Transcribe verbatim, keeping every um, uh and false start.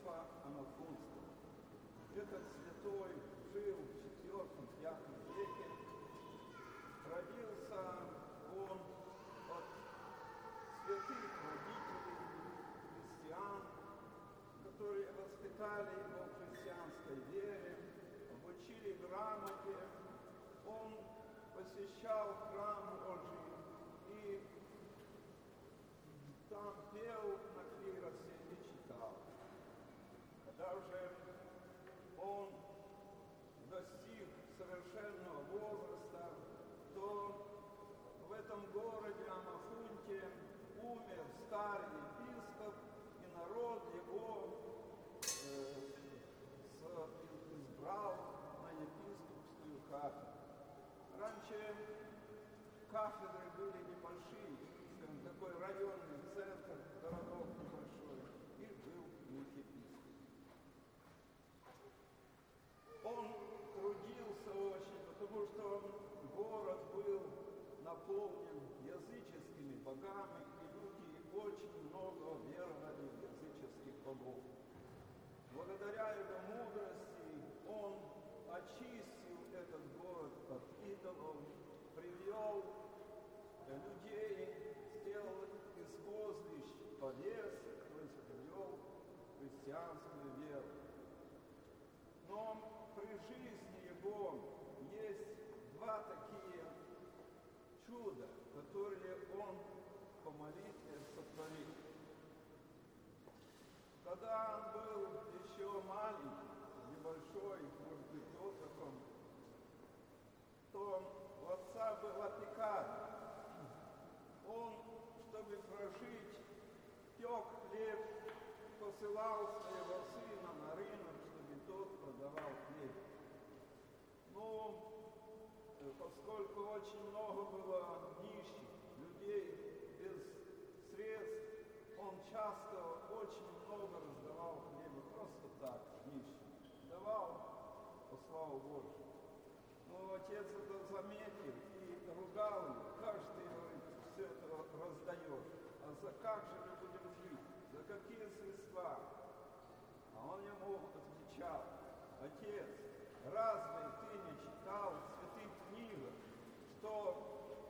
Иосифа Анафунского. Этот святой жил в четвёртом-пятом веке. Родился он от святых родителей христиан, которые воспитали его в христианской вере, обучили грамоте. Он посещал храм Божий и там пел на клиросе и читал. Когда уже он достиг совершенного возраста, то в этом городе Анафунте умер старый епископ, и народ его э, с, избрал на епископскую кафедру. Раньше кафедры были небольшие, скажем, такой районный центр, городок небольшой, и был епископ. Он трудился очень, потому что город был наполнен языческими богами, и люди очень много веровали в языческих богов. Благодаря его мудрости он очистил этот город от идолов, привел людей, сделал из козлищ повесок, то есть привел христианскую веру. Но при жизни его есть два такие чуда, которые он по молитве сотворил. Когда он был еще маленький, небольшой, может быть, отроком, то у отца была пекарня. Он, чтобы прожить, пек хлеб, посылал своего сына на рынок, чтобы тот продавал хлеб. Но поскольку очень много было нищих людей без средств, он часто очень много раздавал хлеба, просто так, нищим. Давал по славу Божию. Но отец это заметил и ругал его. Как же ты, говорит, все это раздаешь? А за как же мы будем жить? За какие средства? А он ему отвечал: отец, разве ты не читал в святых книгах, что